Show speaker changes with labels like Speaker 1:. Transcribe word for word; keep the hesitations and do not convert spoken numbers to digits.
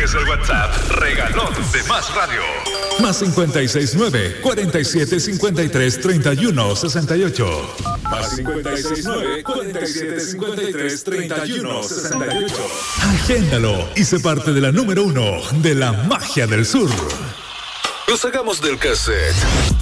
Speaker 1: dejes el WhatsApp regalón de Más Radio.
Speaker 2: Más cincuenta y seis nueve, cuarenta y siete, cincuenta y tres, treinta y uno, sesenta y ocho. Más cincuenta y seis nueve, cuarenta y siete, cincuenta y tres, treinta y uno, sesenta y ocho. Agéndalo y sé parte de la número uno de la magia del sur.
Speaker 1: Lo sacamos del cassette.